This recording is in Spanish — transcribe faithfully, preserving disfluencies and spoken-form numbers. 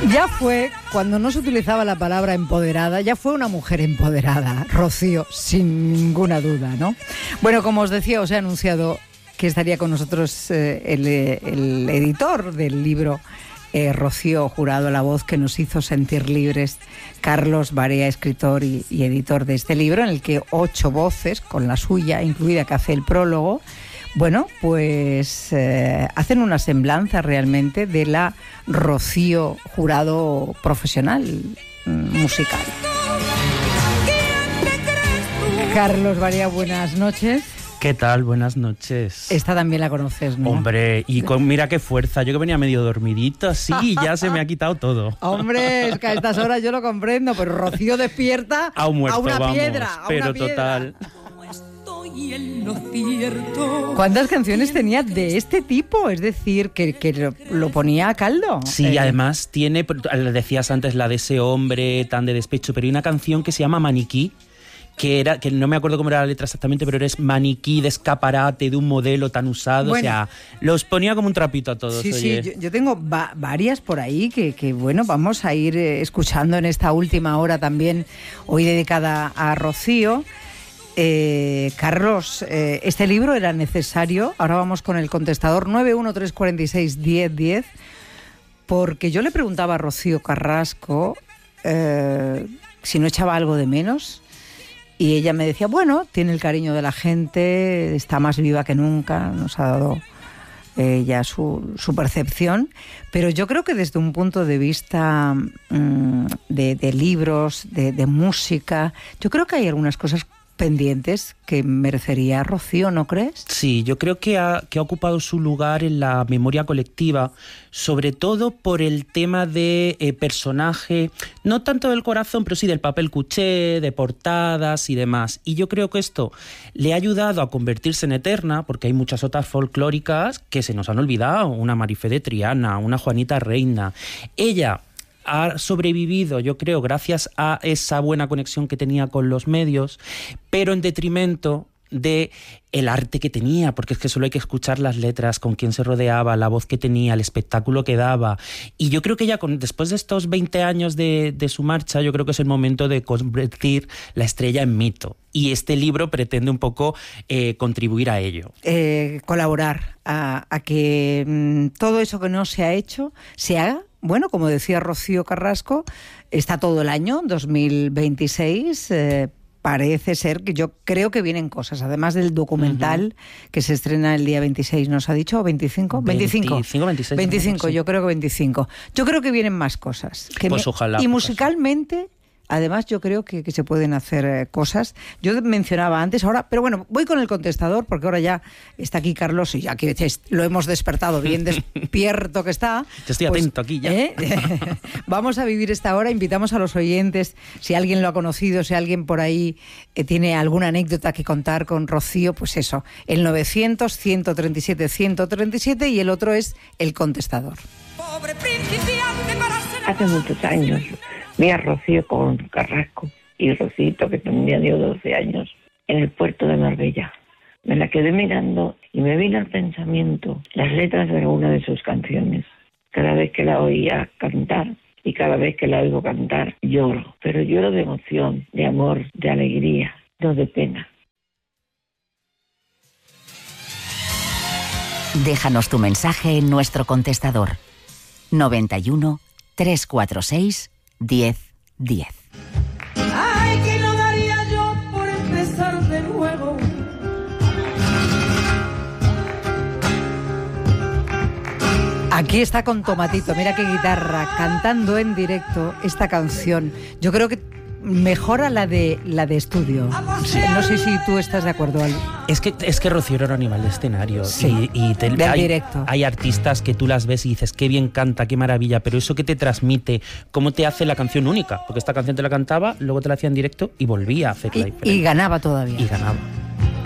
Ya fue, cuando no se utilizaba la palabra empoderada, ya fue una mujer empoderada, Rocío, sin ninguna duda, ¿no? Bueno, como os decía, os he anunciado que estaría con nosotros eh, el, el editor del libro, eh, Rocío Jurado, la voz que nos hizo sentir libres, Carlos Barea, escritor y, y editor de este libro, en el que ocho voces, con la suya, incluida que hace el prólogo, bueno, pues eh, hacen una semblanza realmente de la Rocío Jurado profesional mm, musical. Carlos Barea, buenas noches. ¿Qué tal? Buenas noches. Esta también la conoces, ¿no? Hombre, y con mira qué fuerza. Yo que venía medio dormidito, sí, y ya se me ha quitado todo. Hombre, es que a estas horas yo lo comprendo, pero Rocío despierta a, un muerto, a una vamos, piedra, a pero una piedra. Total. ¿Cuántas canciones tenía de este tipo? Es decir, que, que lo, lo ponía a caldo. Sí, eh. además tiene, decías antes, la de ese hombre tan de despecho, pero hay una canción que se llama Maniquí, que era, que no me acuerdo cómo era la letra exactamente, pero eres maniquí de escaparate de un modelo tan usado, bueno, o sea, los ponía como un trapito a todos. Sí, oye. sí, yo, yo tengo va, varias por ahí que, que, bueno, vamos a ir escuchando en esta última hora también, hoy dedicada a Rocío. Eh, Carlos, eh, este libro era necesario. Ahora vamos con el contestador nueve uno tres cuatro seis, diez diez, porque yo le preguntaba a Rocío Carrasco eh, si no echaba algo de menos. Y ella me decía, bueno, tiene el cariño de la gente, está más viva que nunca, nos ha dado eh, ya su, su percepción. Pero yo creo que desde un punto de vista mmm, de, de libros, de, de música, yo creo que hay algunas cosas pendientes que merecería Rocío, ¿no crees? Sí, yo creo que ha, que ha ocupado su lugar en la memoria colectiva, sobre todo por el tema de eh, personaje, no tanto del corazón, pero sí del papel cuché, de portadas y demás. Y yo creo que esto le ha ayudado a convertirse en eterna, porque hay muchas otras folclóricas que se nos han olvidado, una Marifé de Triana, una Juanita Reina. Ella ha sobrevivido, yo creo, gracias a esa buena conexión que tenía con los medios, pero en detrimento de el arte que tenía, porque es que solo hay que escuchar las letras, con quién se rodeaba, la voz que tenía, el espectáculo que daba. Y yo creo que ya con, después de estos veinte años de, de su marcha, yo creo que es el momento de convertir la estrella en mito. Y este libro pretende un poco eh, contribuir a ello. Eh, colaborar a, a que mmm, todo eso que no se ha hecho se haga. Bueno, como decía Rocío Carrasco, está todo el año, dos mil veintiséis, eh, parece ser que yo creo que vienen cosas, además del documental uh-huh. que se estrena el día veintiséis, ¿nos ha dicho? ¿veinticinco? veinticinco. veinticinco, veintiséis. veinticinco, sí. Yo creo que veinticinco. Yo creo que vienen más cosas. Que pues me... ojalá. Y musicalmente... Además, yo creo que, que se pueden hacer eh, cosas. Yo mencionaba antes, ahora, pero bueno, voy con el contestador, porque ahora ya está aquí Carlos y ya que lo hemos despertado, bien despierto que está. Yo estoy pues, atento aquí ya. ¿eh? Vamos a vivir esta hora, invitamos a los oyentes, si alguien lo ha conocido, si alguien por ahí eh, tiene alguna anécdota que contar con Rocío, pues eso, el novecientos, ciento treinta y siete, ciento treinta y siete y el otro es el contestador. Hace muchos años vi a Rocío con Carrasco y Rocito, que tenía yo doce años, en el puerto de Marbella. Me la quedé mirando y me vino al pensamiento las letras de alguna de sus canciones. Cada vez que la oía cantar y cada vez que la oigo cantar, lloro. Pero lloro de emoción, de amor, de alegría, no de pena. Déjanos tu mensaje en nuestro contestador noventa y uno, trescientos cuarenta y seis, diez diez. Ay, que no daría yo por empezar de nuevo. Aquí está con Tomatito, mira qué guitarra, cantando en directo esta canción. Yo creo que mejora la de la de estudio. Sí. No sé si tú estás de acuerdo, Ali. Es que es que Rocío era un animal de escenario. Sí, y, y te, del hay, directo. Hay artistas que tú las ves y dices qué bien canta, qué maravilla, pero eso que te transmite, cómo te hace la canción única, porque esta canción te la cantaba, luego te la hacía en directo y volvía a hacerla y, diferente. Y ganaba todavía. Y ganaba.